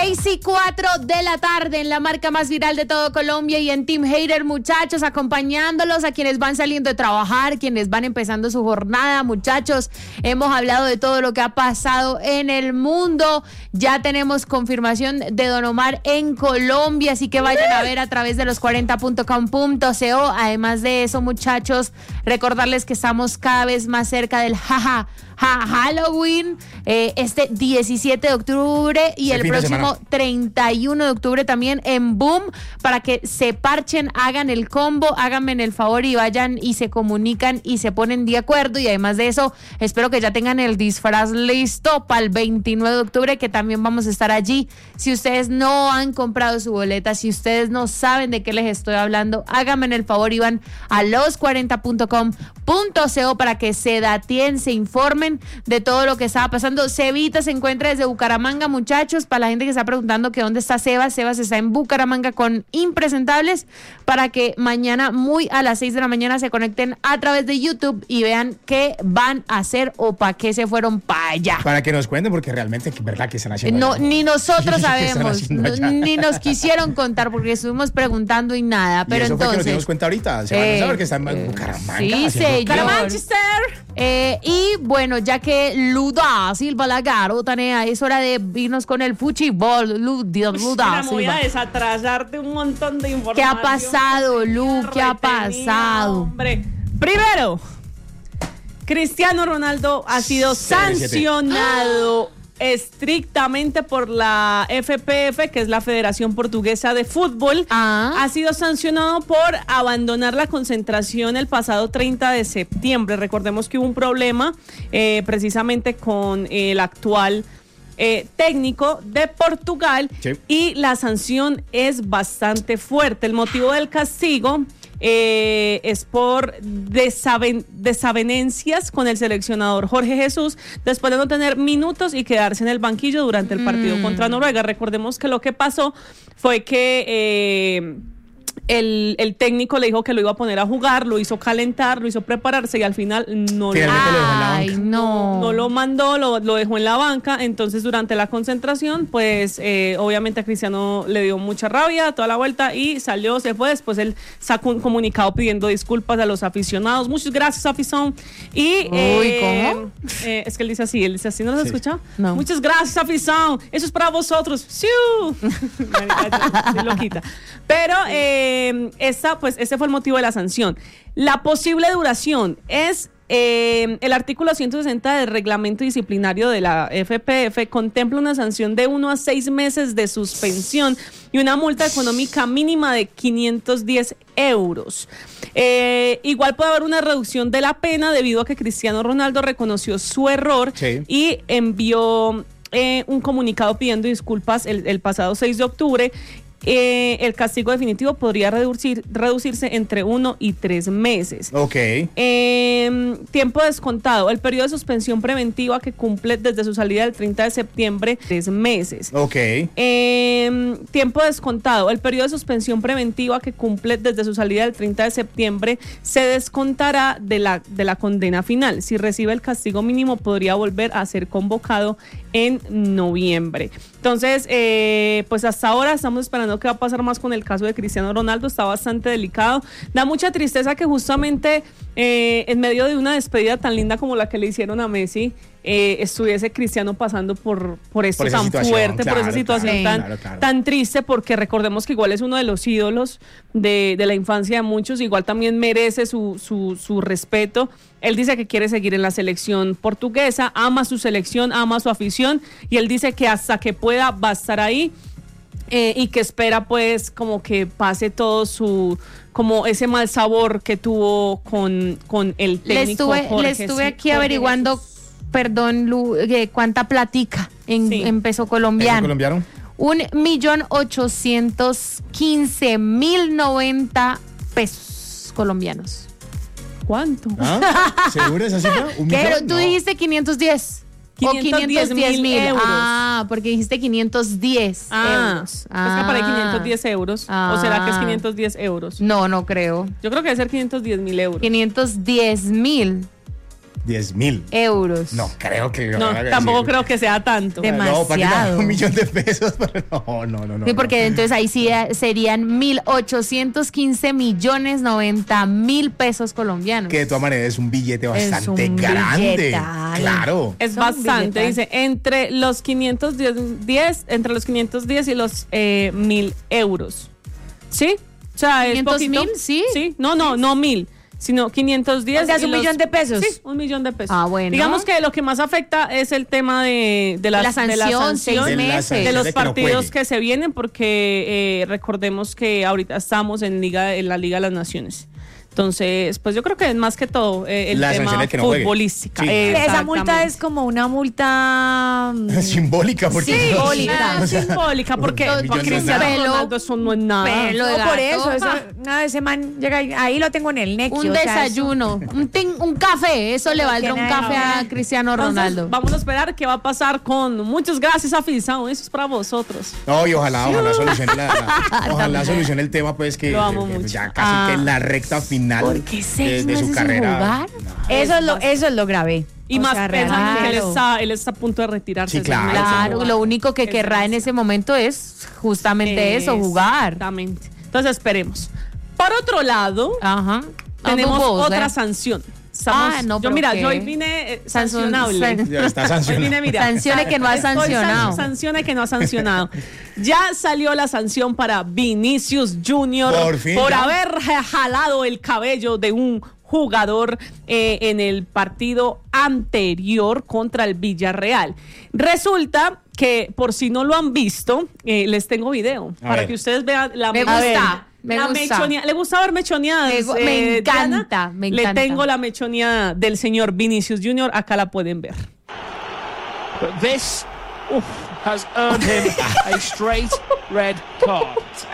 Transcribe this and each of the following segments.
6:04 de la tarde en la marca más viral de todo Colombia y en Team Hater, muchachos, acompañándolos a quienes van saliendo de trabajar, quienes van empezando su jornada, muchachos. Hemos hablado de todo lo que ha pasado en el mundo. Ya tenemos confirmación de Don Omar en Colombia, así que vayan a ver a través de los40.com.co. Además de eso, muchachos, recordarles que estamos cada vez más cerca del Halloween, este 17 de octubre y el próximo 31 de octubre también en Boom, para que se parchen, hagan el combo, háganme el favor y vayan y se comunican y se ponen de acuerdo. Y además de eso, espero que ya tengan el disfraz listo para el 29 de octubre, que también vamos a estar allí. Si ustedes no han comprado su boleta, si ustedes no saben de qué les estoy hablando, háganme el favor y van a los40.com.co para que se dateen, se informen de todo lo que estaba pasando. Cevita se encuentra desde Bucaramanga, muchachos, para la gente que está preguntando que dónde está Sebas está en Bucaramanga con Impresentables, para que mañana muy a las 6 de la mañana se conecten a través de YouTube y vean qué van a hacer o para qué se fueron para allá. Para que nos cuenten, porque realmente, ¿verdad? Que están haciendo no, ni nosotros sabemos, ni nos quisieron contar porque estuvimos preguntando y nada, pero y eso entonces... fue que nos dimos cuenta ahorita, se van a saber que están en Bucaramanga. Sí, señor. Manchester. Y bueno, ya que Luda Silva Lagaro, Tanea, es hora de irnos con el fútbol. Luda Silva. Me voy a desatrasarte un montón de información. ¿Qué ha pasado, Lu? ¿Qué ha pasado? Hombre, primero, Cristiano Ronaldo ha sido sancionado estrictamente por la FPF, que es la Federación Portuguesa de Fútbol. Ha sido sancionado por abandonar la concentración el pasado 30 de septiembre. Recordemos que hubo un problema precisamente con el actual técnico de Portugal, sí. Y la sanción es bastante fuerte. El motivo del castigo es por desavenencias con el seleccionador Jorge Jesús, después de no tener minutos y quedarse en el banquillo durante el partido contra Noruega. Recordemos que lo que pasó fue que el técnico le dijo que lo iba a poner a jugar, lo hizo calentar, lo hizo prepararse y al final no lo mandó, lo dejó en la banca. Entonces durante la concentración pues obviamente a Cristiano le dio mucha rabia toda la vuelta y salió, se fue. Después él sacó un comunicado pidiendo disculpas a los aficionados. Muchas gracias, afición. Y ¿cómo? Es que él dice así, ¿no lo has escuchado? No. Muchas gracias, afición, eso es para vosotros. ¡Siu! Lo quita. Pero ese fue el motivo de la sanción. La posible duración es el artículo 160 del reglamento disciplinario de la FPF contempla una sanción de 1 a 6 meses de suspensión y una multa económica mínima de 510 euros. Igual puede haber una reducción de la pena debido a que Cristiano Ronaldo reconoció su error, sí, y envió un comunicado pidiendo disculpas el pasado 6 de octubre. El castigo definitivo podría reducirse entre 1 y 3 meses. Ok. Tiempo descontado. El periodo de suspensión preventiva que cumple desde su salida el 30 de septiembre, 3 meses. Ok. Tiempo descontado. El periodo de suspensión preventiva que cumple desde su salida el 30 de septiembre se descontará de la condena final. Si recibe el castigo mínimo, podría volver a ser convocado en noviembre. Entonces, pues hasta ahora estamos esperando qué va a pasar más con el caso de Cristiano Ronaldo. Está bastante delicado. Da mucha tristeza que justamente en medio de una despedida tan linda como la que le hicieron a Messi, estuviese Cristiano pasando por esto tan fuerte, claro, por esa situación tan triste, porque recordemos que igual es uno de los ídolos de la infancia de muchos, igual también merece su respeto. Él dice que quiere seguir en la selección portuguesa, ama su selección, ama su afición, y él dice que hasta que pueda va a estar ahí, y que espera pues como que pase todo como ese mal sabor que tuvo con el técnico Jorge. Le estuve aquí averiguando, perdón, Lu, cuánta platica en peso colombiano. ¿En colombiano? 1.815.090 pesos colombianos. ¿Cuánto? ¿Seguro esa cifra? Pero tú dijiste 510. 510.000 euros. Porque dijiste 510 euros. Es que para 510 euros. ¿O será que es 510 euros? No creo. Yo creo que debe ser 510.000 euros. 510.000. 10.000 euros. No creo que... No, tampoco creo que sea tanto. Demasiado. No, para que pague 1 millón de pesos. Pero no. Sí, porque entonces ahí sí serían 1.815.090.000 pesos colombianos. Que de todas maneras es un billete bastante un grande. billetal. Claro. Es Son bastante, billetes. dice, entre los 510 y los 1.000 euros. ¿Sí? O sea, es 500.000, poquito. sí. Sí, no 1.000, sino 510. O sea, es y $1 millón de pesos. Sí, $1 millón de pesos. Ah, bueno. Digamos que lo que más afecta es el tema de la La sanción, 6 De la meses. sanción. de los de que no partidos juegue. que se vienen, porque recordemos que ahorita estamos en la Liga de las Naciones. Entonces, pues yo creo que es más que todo el La tema sanción de que no juegue. futbolística. Sí. Esa multa Exactamente. es como una multa Simbólica, porque... simbólica. Ah, simbólica, porque Un para millón no es Cristiano nada. Ronaldo eso no es nada. Pelo de No, por gato. eso, nada, ese man llega ahí lo tengo en el neck. Un desayuno, un café, eso le valdrá un tiene café a ahí. Cristiano Entonces, Ronaldo. vamos a esperar qué va a pasar con muchas gracias a Fisao, eso es para vosotros. No, y ojalá solucione el tema, pues que Lo amo que mucho. ya casi que en la recta final Porque 6 de meses su sin carrera. jugar. Eso es lo grave. Y O más sea, pensando que realmente. él está a punto de retirarse. Sí, de claro. Messi. Claro, lo único que Es querrá en ese momento es justamente eso, jugar. Exactamente. Entonces esperemos. Por otro lado, Ajá. tenemos Vamos, otra ¿eh? sanción. No, yo pero mira, ¿qué? yo hoy vine Sanción- sancionable. Ya está Hoy sancionado. vine, mira, Sancione que no ha estoy sancionado. Sancione que no ha sancionado. Ya salió la sanción para Vinicius Junior Por fin, por ya. haber jalado el cabello de un jugador en el partido anterior contra el Villarreal. Resulta que, por si no lo han visto, les tengo video A para ver. que ustedes vean la Me mechonea. gusta, me La gusta. mechonea. ¿Le gusta ver mechoneadas? Me Diana? encanta, me Le encanta. tengo la mechoneada del señor Vinicius Junior. Acá la pueden ver. But this has earned him a straight red card.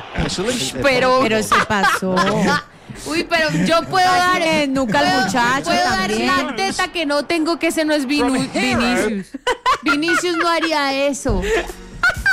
Pero se pasó. Uy, pero yo puedo dar nuca al muchacho puedo dar también. la teta que no tengo, que ese no es Vinicius. Vinicius no haría eso.